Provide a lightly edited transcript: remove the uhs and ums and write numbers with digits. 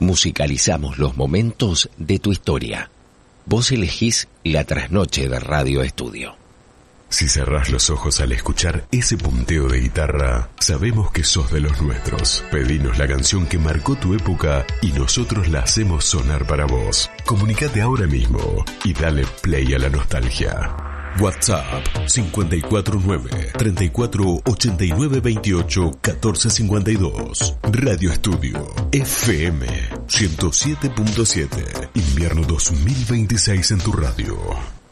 Musicalizamos los momentos de tu historia. Vos elegís la trasnoche de Radio Estudio. Si cerrás los ojos al escuchar ese punteo de guitarra, sabemos que sos de los nuestros. Pedinos la canción que marcó tu época y nosotros la hacemos sonar para vos. Comunicate ahora mismo y dale play a la nostalgia. WhatsApp 549-3489-28-1452. Radio Estudio FM 107.7. Invierno 2026 en tu radio.